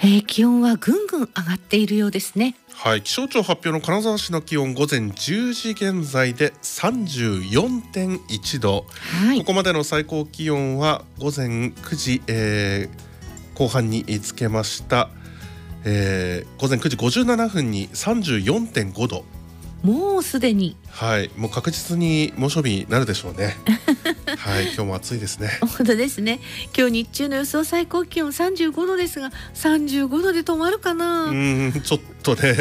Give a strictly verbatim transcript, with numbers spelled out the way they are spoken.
えー、気温はぐんぐん上がっているようですね。 はい、気象庁発表の金沢市の気温午前じゅうじ現在で さんじゅうよんてんいちど、はい、ここまでの最高気温は午前くじ、えー、後半につけました、えー、午前くじごじゅうななふんに さんじゅうよんてんごど、 もうすでに、 はい、もう確実に猛暑日になるでしょうねはい、今日も暑いですね。 本当ですね。今日日中の予想最高気温さんじゅうごどですが、さんじゅうごどで止まるかな。 うーん、ちょっとね